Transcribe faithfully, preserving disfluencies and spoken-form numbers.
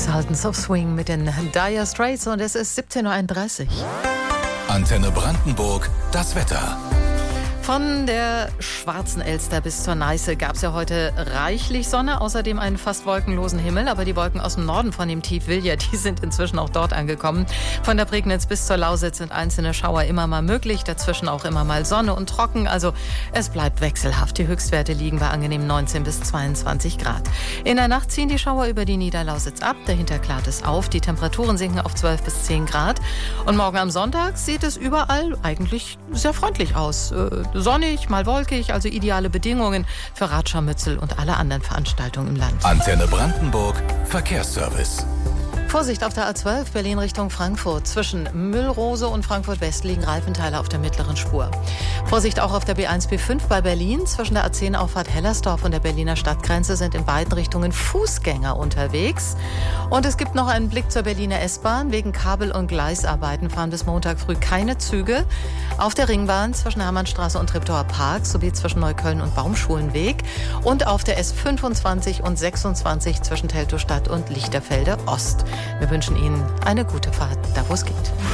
Sultans of Swing mit den Dire Straits und es ist siebzehn Uhr einunddreißig. Antenne Brandenburg, das Wetter. Von der Schwarzen Elster bis zur Neiße gab es ja heute reichlich Sonne, außerdem einen fast wolkenlosen Himmel. Aber die Wolken aus dem Norden von dem Tief Vilja, die sind inzwischen auch dort angekommen. Von der Prignitz bis zur Lausitz sind einzelne Schauer immer mal möglich, dazwischen auch immer mal Sonne und trocken. Also es bleibt wechselhaft. Die Höchstwerte liegen bei angenehm neunzehn bis zweiundzwanzig Grad. In der Nacht ziehen die Schauer über die Niederlausitz ab, dahinter klart es auf. Die Temperaturen sinken auf zwölf bis zehn Grad. Und morgen am Sonntag sieht es überall eigentlich sehr freundlich aus. Äh, Sonnig, mal wolkig, also ideale Bedingungen für Radscharmützel und alle anderen Veranstaltungen im Land. Antenne Brandenburg, Verkehrsservice. Vorsicht auf der A zwölf, Berlin Richtung Frankfurt. Zwischen Müllrose und Frankfurt West liegen Reifenteile auf der mittleren Spur. Vorsicht auch auf der B eins B fünf bei Berlin. Zwischen der A zehn Auffahrt Hellersdorf und der Berliner Stadtgrenze sind in beiden Richtungen Fußgänger unterwegs. Und es gibt noch einen Blick zur Berliner S-Bahn. Wegen Kabel- und Gleisarbeiten fahren bis Montag früh keine Züge. Auf der Ringbahn zwischen Hermannstraße und Treptower Park sowie zwischen Neukölln und Baumschulenweg. Und auf der S fünfundzwanzig und sechsundzwanzig zwischen Teltowstadt und Lichterfelde Ost. Wir wünschen Ihnen eine gute Fahrt, da wo es geht.